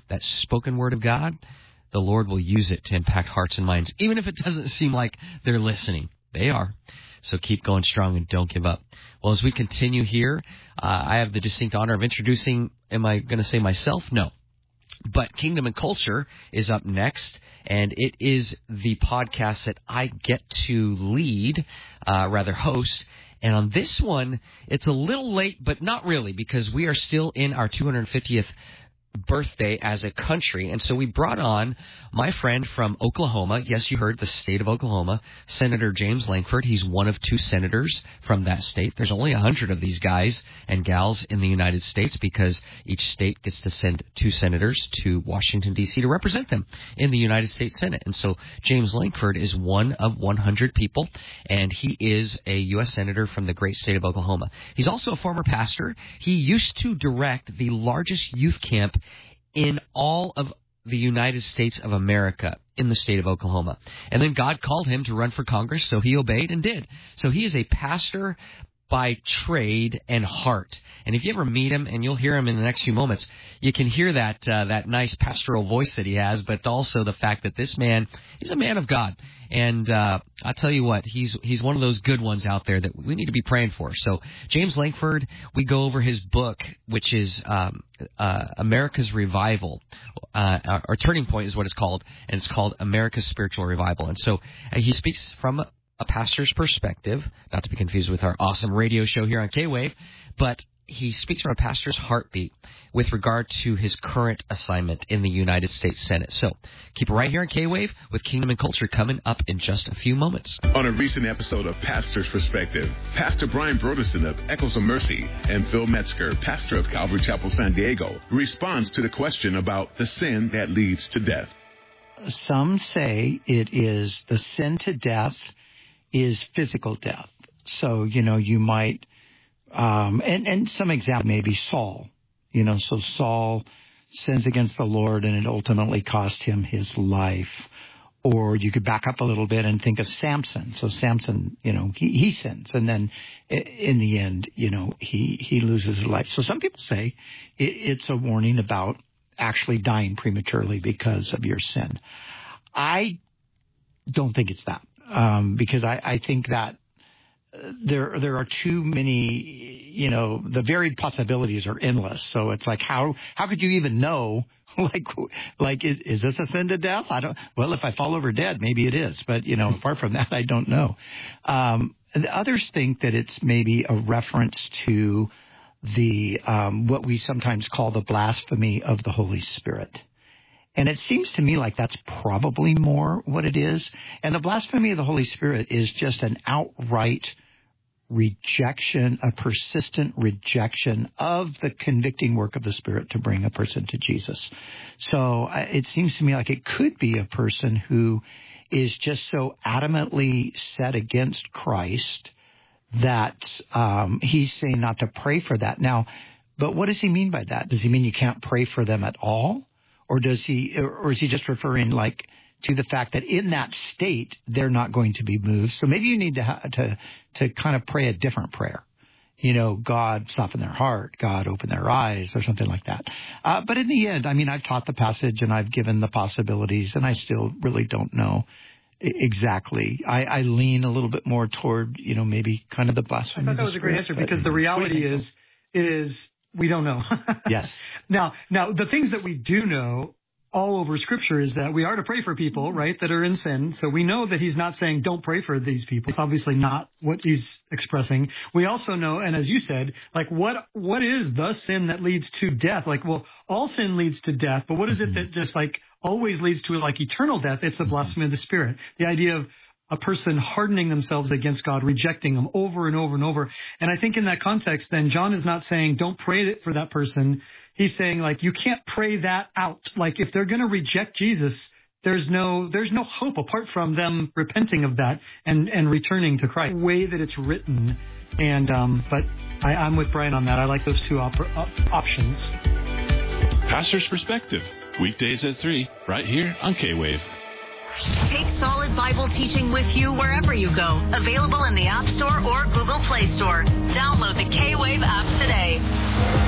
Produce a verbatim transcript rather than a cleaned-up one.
that spoken word of God, the Lord will use it to impact hearts and minds, even if it doesn't seem like they're listening. They are. So keep going strong and don't give up. Well, as we continue here, uh, I have the distinct honor of introducing, am I going to say myself? No. But Kingdom and Culture is up next, and it is the podcast that I get to lead, uh, rather host. And on this one, it's a little late, but not really, because we are still in our two hundred fiftieth birthday as a country. And so we brought on my friend from Oklahoma. Yes, you heard the state of Oklahoma, Senator James Lankford. He's one of two senators from that state. There's only a hundred of these guys and gals in the United States because each state gets to send two senators to Washington, D C to represent them in the United States Senate. And so James Lankford is one of one hundred people, and he is a U S senator from the great state of Oklahoma. He's also a former pastor. He used to direct the largest youth camp in all of the United States of America, in the state of Oklahoma. And then God called him to run for Congress, so he obeyed and did. So he is a pastor by trade and heart. And if you ever meet him, and you'll hear him in the next few moments, you can hear that uh, that nice pastoral voice that he has, but also the fact that this man, he's a man of God. And uh, I'll tell you what, he's he's one of those good ones out there that we need to be praying for. So James Lankford, we go over his book, which is um, uh, America's Revival, uh, or Turning Point is what it's called, and it's called America's Spiritual Revival. And so uh, he speaks from a pastor's perspective, not to be confused with our awesome radio show here on K-Wave, but he speaks from a pastor's heartbeat with regard to his current assignment in the United States Senate. So keep it right here on K-Wave with Kingdom and Culture coming up in just a few moments. On a recent episode of Pastor's Perspective, Pastor Brian Broderson of Echoes of Mercy and Phil Metzger, pastor of Calvary Chapel, San Diego, responds to the question about the sin that leads to death. Some say it is the sin to death is physical death. So, you know, you might, um, and, and some example, maybe Saul, you know, so Saul sins against the Lord and it ultimately cost him his life. Or you could back up a little bit and think of Samson. So Samson, you know, he, he sins, and then in the end, you know, he, he loses his life. So some people say it, it's a warning about actually dying prematurely because of your sin. I don't think it's that. Um, because I, I think that there there are too many, you know, the varied possibilities are endless. So it's like, how how could you even know, like, like is, is this a sin to death? I don't. Well, if I fall over dead, maybe it is. But, you know, apart from that, I don't know. Um, the others think that it's maybe a reference to the um, what we sometimes call the blasphemy of the Holy Spirit. And it seems to me like that's probably more what it is. And the blasphemy of the Holy Spirit is just an outright rejection, a persistent rejection of the convicting work of the Spirit to bring a person to Jesus. So it seems to me like it could be a person who is just so adamantly set against Christ that um, he's saying not to pray for that. Now, but what does he mean by that? Does he mean you can't pray for them at all? Or does he, or is he just referring like to the fact that in that state they're not going to be moved? So maybe you need to ha- to to kind of pray a different prayer. You know, God soften their heart, God open their eyes, or something like that. Uh, but in the end, I mean, I've taught the passage and I've given the possibilities, and I still really don't know exactly. I, I lean a little bit more toward, you know, maybe kind of the blasphemy. I thought that was a great answer, because the reality is is. We don't know. Yes. Now, now the things that we do know all over Scripture is that we are to pray for people, right, that are in sin. So we know that he's not saying don't pray for these people. It's obviously not what he's expressing. We also know, and as you said, like what what is the sin that leads to death? Like, well, all sin leads to death, but what is it that just like always leads to like eternal death? It's the blasphemy of the Spirit. The idea of a person hardening themselves against God, rejecting him over and over and over. And I think in that context, then John is not saying don't pray for that person. He's saying, like, you can't pray that out. Like, if they're going to reject Jesus, there's no there's no hope apart from them repenting of that and, and returning to Christ. The way that it's written. And um, but I, I'm with Brian on that. I like those two op- op- options. Pastor's Perspective, weekdays at three, right here on K-Wave. Take solid Bible teaching with you wherever you go. Available in the App Store or Google Play Store. Download the K-Wave app today.